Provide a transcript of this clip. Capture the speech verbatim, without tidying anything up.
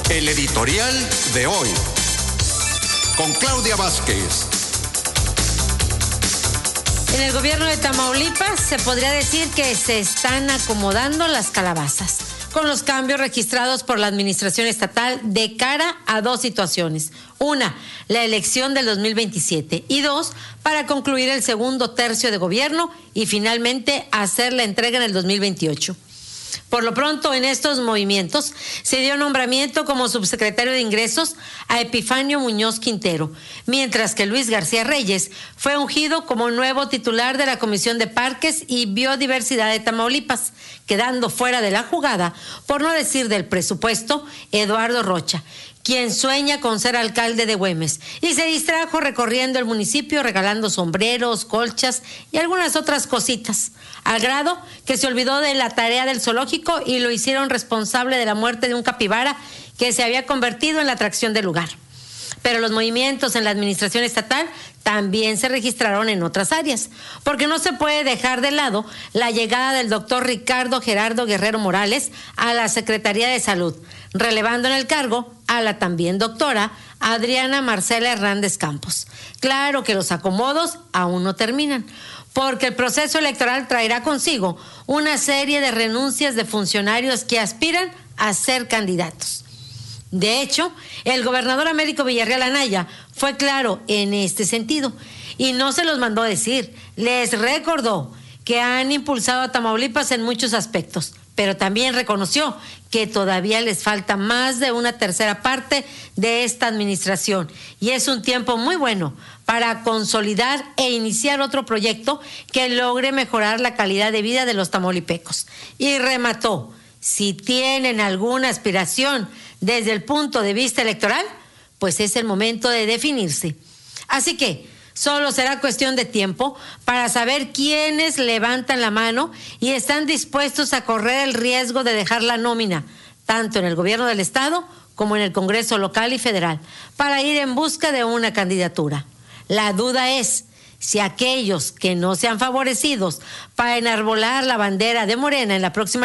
El editorial de hoy, con Claudia Vázquez. En el gobierno de Tamaulipas se podría decir que se están acomodando las calabazas con los cambios registrados por la administración estatal de cara a dos situaciones. Una, la elección del dos mil veintisiete y dos, para concluir el segundo tercio de gobierno y finalmente hacer la entrega en el dos mil veintiocho. Por lo pronto, en estos movimientos se dio nombramiento como subsecretario de Ingresos a Epifanio Muñoz Quintero, mientras que Luis García Reyes fue ungido como nuevo titular de la Comisión de Parques y Biodiversidad de Tamaulipas, quedando fuera de la jugada, por no decir del presupuesto, Eduardo Rocha, quien sueña con ser alcalde de Güemes y se distrajo recorriendo el municipio regalando sombreros, colchas y algunas otras cositas, al grado que se olvidó de la tarea del zoológico y lo hicieron responsable de la muerte de un capibara que se había convertido en la atracción del lugar. Pero los movimientos en la administración estatal también se registraron en otras áreas, porque no se puede dejar de lado la llegada del doctor Ricardo Gerardo Guerrero Morales a la Secretaría de Salud, relevando en el cargo a la también doctora Adriana Marcela Hernández Campos. Claro que los acomodos aún no terminan, porque el proceso electoral traerá consigo una serie de renuncias de funcionarios que aspiran a ser candidatos. De hecho, el gobernador Américo Villarreal Anaya fue claro en este sentido y no se los mandó decir, les recordó que han impulsado a Tamaulipas en muchos aspectos, pero también reconoció que todavía les falta más de una tercera parte de esta administración y es un tiempo muy bueno para consolidar e iniciar otro proyecto que logre mejorar la calidad de vida de los tamaulipecos. Y remató, si tienen alguna aspiración desde el punto de vista electoral, pues es el momento de definirse. Así que solo será cuestión de tiempo para saber quiénes levantan la mano y están dispuestos a correr el riesgo de dejar la nómina, tanto en el gobierno del estado como en el Congreso local y federal, para ir en busca de una candidatura. La duda es si aquellos que no sean favorecidos para enarbolar la bandera de Morena en la próxima